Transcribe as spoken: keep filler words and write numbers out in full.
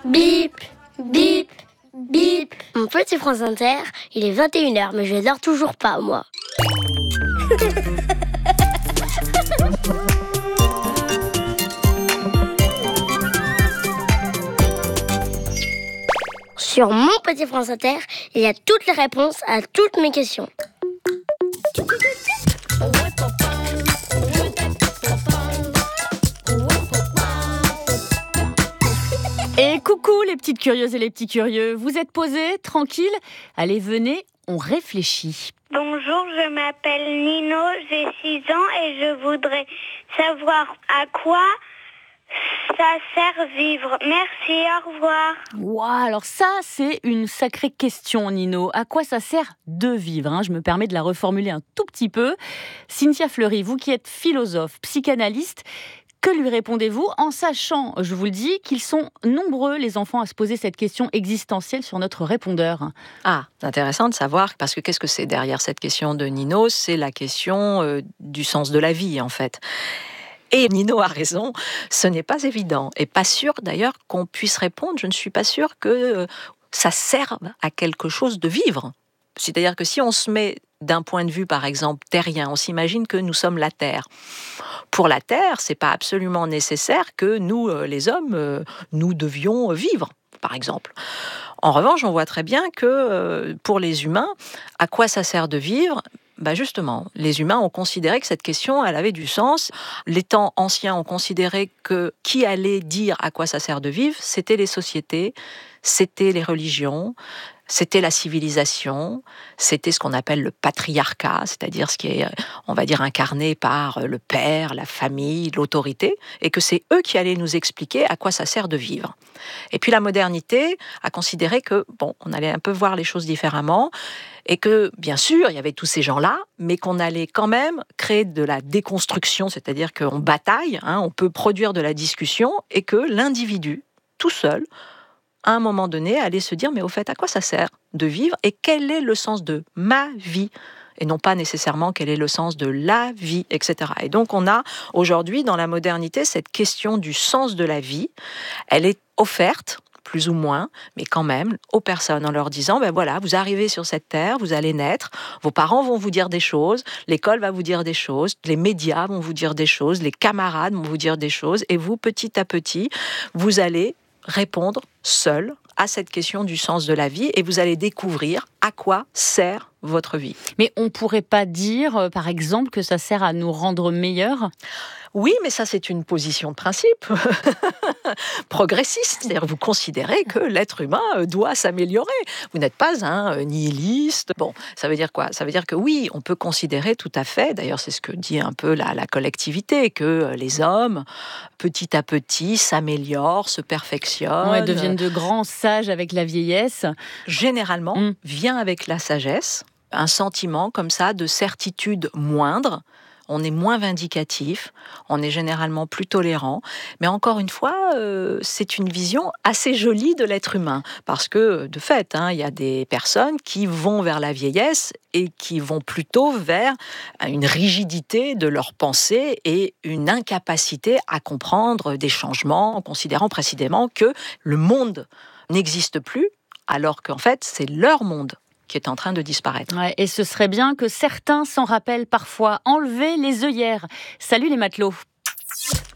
Bip, bip, bip. Mon petit France Inter, il est vingt et une heures, mais je dors toujours pas, moi. Sur mon petit France Inter, il y a toutes les réponses à toutes mes questions. Et coucou les petites curieuses et les petits curieux, vous êtes posés, tranquilles? Allez, venez, on réfléchit. Bonjour, je m'appelle Nino, j'ai six ans et je voudrais savoir à quoi ça sert vivre. Merci, au revoir. Wow, alors ça, c'est une sacrée question, Nino. À quoi ça sert de vivre, hein? Je me permets de la reformuler un tout petit peu. Cynthia Fleury, vous qui êtes philosophe, psychanalyste, que lui répondez-vous en sachant, je vous le dis, qu'ils sont nombreux les enfants à se poser cette question existentielle sur notre répondeur? Ah, c'est intéressant de savoir, parce que qu'est-ce que c'est derrière cette question de Nino? C'est la question euh, du sens de la vie, en fait. Et Nino a raison, ce n'est pas évident. Et pas sûr, d'ailleurs, qu'on puisse répondre. Je ne suis pas sûre que euh, ça serve à quelque chose de vivre. C'est-à-dire que si on se met d'un point de vue, par exemple, terrien, on s'imagine que nous sommes la Terre. Pour la Terre, c'est pas absolument nécessaire que nous, euh, les hommes, euh, nous devions vivre, par exemple. En revanche, on voit très bien que euh, pour les humains, à quoi ça sert de vivre? Bah justement, les humains ont considéré que cette question, elle avait du sens. Les temps anciens ont considéré que qui allait dire à quoi ça sert de vivre, c'était les sociétés, c'était les religions, c'était la civilisation, c'était ce qu'on appelle le patriarcat, c'est-à-dire ce qui est, on va dire, incarné par le père, la famille, l'autorité, et que c'est eux qui allaient nous expliquer à quoi ça sert de vivre. Et puis la modernité a considéré que, bon, on allait un peu voir les choses différemment, et que, bien sûr, il y avait tous ces gens-là, mais qu'on allait quand même créer de la déconstruction, c'est-à-dire qu'on bataille, hein, on peut produire de la discussion, et que l'individu, tout seul, à un moment donné, allait se dire, mais au fait, à quoi ça sert de vivre et quel est le sens de ma vie? Et non pas nécessairement quel est le sens de la vie, et cetera. Et donc, on a aujourd'hui, dans la modernité, cette question du sens de la vie. Elle est offerte, plus ou moins, mais quand même, aux personnes, en leur disant, ben voilà, vous arrivez sur cette terre, vous allez naître, vos parents vont vous dire des choses, l'école va vous dire des choses, les médias vont vous dire des choses, les camarades vont vous dire des choses, et vous, petit à petit, vous allez répondre seul à cette question du sens de la vie et vous allez découvrir à quoi sert votre vie. Mais on ne pourrait pas dire, par exemple, que ça sert à nous rendre meilleurs? Oui, mais ça, c'est une position de principe progressiste. C'est-à-dire, vous considérez que l'être humain doit s'améliorer. Vous n'êtes pas un nihiliste. Bon, ça veut dire quoi? Ça veut dire que oui, on peut considérer tout à fait, d'ailleurs, c'est ce que dit un peu la, la collectivité, que les hommes, petit à petit, s'améliorent, se perfectionnent. Ouais, deviennent de grands sages avec la vieillesse. Généralement, mmh. vient avec la sagesse un sentiment comme ça de certitude moindre. On est moins vindicatif, on est généralement plus tolérant. Mais encore une fois, euh, c'est une vision assez jolie de l'être humain. Parce que, de fait, hein, il y a des personnes qui vont vers la vieillesse et qui vont plutôt vers une rigidité de leur pensée et une incapacité à comprendre des changements, en considérant précisément que le monde n'existe plus, alors qu'en fait, c'est leur monde qui est en train de disparaître. Ouais, et ce serait bien que certains s'en rappellent parfois. Enlever les œillères. Salut les matelots.